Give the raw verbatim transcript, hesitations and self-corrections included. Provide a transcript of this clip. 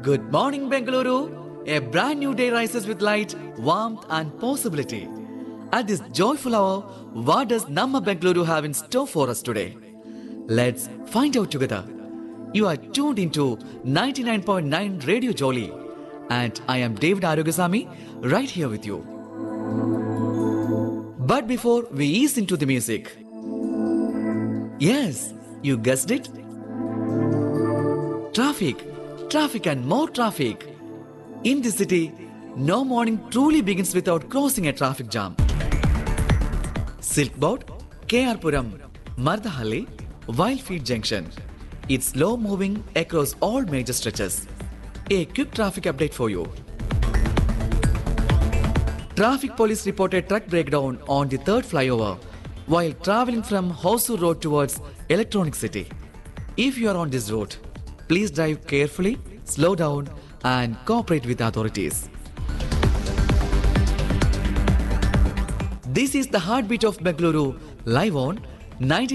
Good morning, Bengaluru. A brand new day rises with light, warmth, and possibility. At this joyful hour, what does Namma Bengaluru have in store for us today? Let's find out together. You are tuned into ninety-nine point nine Radio Jolly, and I am David Arogasamy, right here with you. But before we ease into the music, yes, you guessed it. Traffic, traffic and more traffic. In the city, no morning truly begins without crossing a traffic jam. Silkboard, K R Puram, Mardahalli, Wildfield Junction. It's slow moving across all major stretches. A quick traffic update for you. Traffic police reported truck breakdown on the third flyover while traveling from Hosur Road towards Electronic City. If you are on this route, please drive carefully, slow down, and cooperate with the authorities. This is the heartbeat of Bengaluru, live on ninety.